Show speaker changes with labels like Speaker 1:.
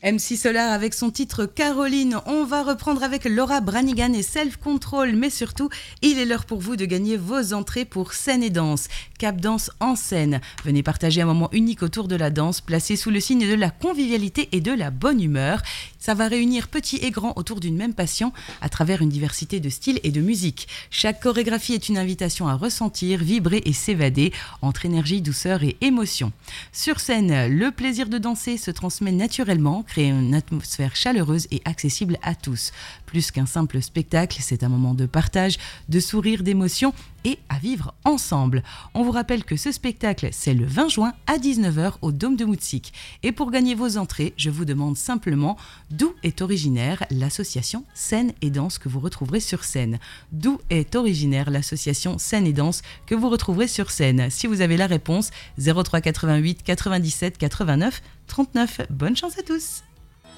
Speaker 1: MC Solar avec son titre Caroline. On va reprendre avec Laura Branigan et Self Control, mais surtout, il est l'heure pour vous de gagner vos entrées pour Scène et Danse. Cap Danse en scène. Venez partager un moment unique autour de la danse, placé sous le signe de la convivialité et de la bonne humeur. Ça va réunir petits et grands autour d'une même passion à travers une diversité de styles et de musique. Chaque chorégraphie est une invitation à ressentir, vibrer et s'évader entre énergie, douceur et émotion. Sur scène, le plaisir de danser se transmet naturellement, créer une atmosphère chaleureuse et accessible à tous. Plus qu'un simple spectacle, c'est un moment de partage, de sourire, d'émotion et à vivre ensemble. On vous rappelle que ce spectacle, c'est le 20 juin à 19h au Dôme de Moutsik. Et pour gagner vos entrées, je vous demande simplement d'où est originaire l'association Scène et Danse que vous retrouverez sur scène. D'où est originaire l'association Scène et Danse que vous retrouverez sur scène. Si vous avez la réponse, 03 88 97 89 39. Bonne chance à tous.